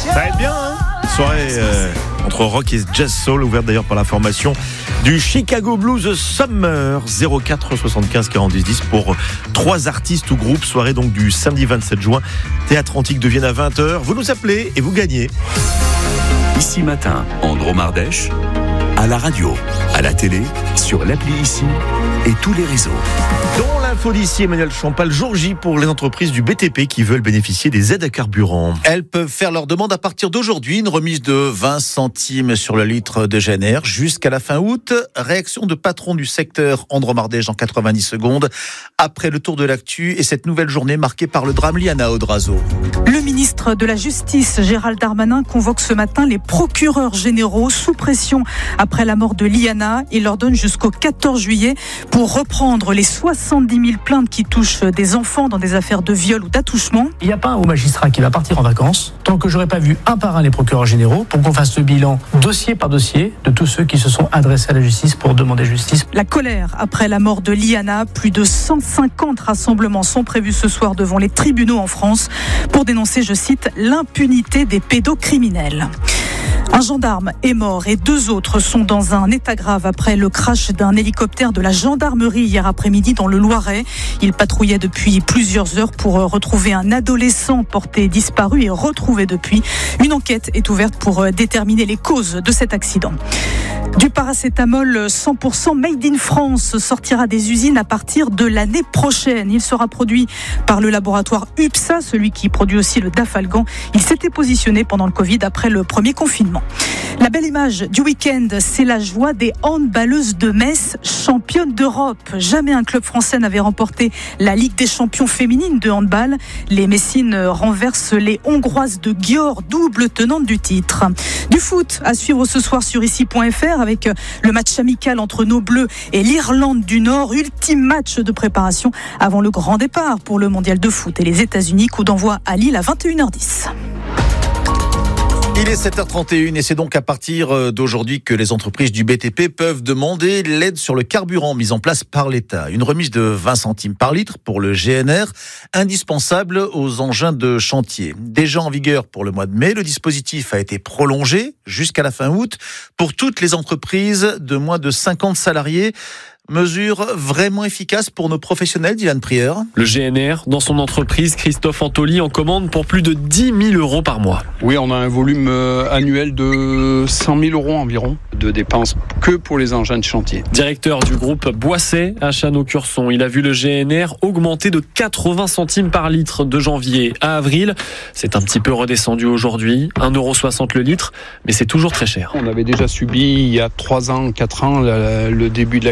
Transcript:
Ça va être bien, hein ? Soirée entre rock et jazz soul, ouverte d'ailleurs par la formation du Chicago Blues Summer. 04 75 42 10 pour 3 artistes ou groupes. Soirée donc du samedi 27 juin. Théâtre Antique de Vienne à 20h. Vous nous appelez et vous gagnez. Ici Matin, en Drôme-Ardèche, à la radio, à la télé, sur l'appli Ici et tous les réseaux. Dans l'info d'ici, Emmanuel Champal, jour J pour les entreprises du BTP qui veulent bénéficier des aides à carburant. Elles peuvent faire leur demande à partir d'aujourd'hui, une remise de 20 centimes sur le litre de GNR jusqu'à la fin août. Réaction de patron du secteur en Drôme-Ardèche en 90 secondes après le tour de l'actu et cette nouvelle journée marquée par le drame Liana Odrazo. Le ministre de la Justice, Gérald Darmanin, convoque ce matin les procureurs généraux sous pression après la mort de Liana. Il leur donne jusqu'au 14 juillet pour reprendre les 70 000 plaintes qui touchent des enfants dans des affaires de viol ou d'attouchement. Il n'y a pas un haut magistrat qui va partir en vacances tant que j'aurai pas vu un par un les procureurs généraux pour qu'on fasse le bilan dossier par dossier de tous ceux qui se sont adressés à la justice pour demander justice. La colère après la mort de Liana. Plus de 150 rassemblements sont prévus ce soir devant les tribunaux en France pour dénoncer, je cite, l'impunité des pédocriminels. Un gendarme est mort et 2 autres sont dans un état grave après le crash d'un hélicoptère de la gendarmerie hier après-midi dans le Loiret. Il patrouillait depuis plusieurs heures pour retrouver un adolescent porté disparu et retrouvé depuis. Une enquête est ouverte pour déterminer les causes de cet accident. Du paracétamol 100% made in France sortira des usines à partir de l'année prochaine. Il sera produit par le laboratoire UPSA, celui qui produit aussi le Dafalgan. Il s'était positionné pendant le Covid après le premier confinement. La belle image du week-end, c'est la joie des handballeuses de Metz, championnes d'Europe. Jamais un club français n'avait remporté la Ligue des champions féminines de handball. Les Messines renversent les Hongroises de Győr, double tenante du titre. Du foot à suivre ce soir sur ici.fr avec le match amical entre nos Bleus et l'Irlande du Nord. Ultime match de préparation avant le grand départ pour le mondial de foot et les États-Unis. Coup d'envoi à Lille à 21h10. Il est 7h31 et c'est donc à partir d'aujourd'hui que les entreprises du BTP peuvent demander l'aide sur le carburant mise en place par l'État. Une remise de 20 centimes par litre pour le GNR, indispensable aux engins de chantier. Déjà en vigueur pour le mois de mai, le dispositif a été prolongé jusqu'à la fin août pour toutes les entreprises de moins de 50 salariés. Mesure vraiment efficace pour nos professionnels, Dylan Prieur. Le GNR, dans son entreprise, Christophe Antoli en commande pour plus de 10 000 euros par mois. Oui, on a un volume annuel de 100 000 euros environ de dépenses que pour les engins de chantier. Directeur du groupe Boisset à Chano-Curson, il a vu le GNR augmenter de 80 centimes par litre de janvier à avril. C'est un petit peu redescendu aujourd'hui, 1,60 € le litre, mais c'est toujours très cher. On avait déjà subi il y a 3 ans, 4 ans, le début de la